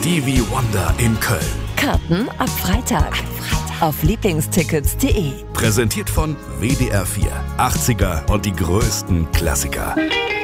Stevie Wonder in Köln. Karten ab Freitag. Auf Lieblingstickets.de. Präsentiert von WDR 4. 80er und die größten Klassiker.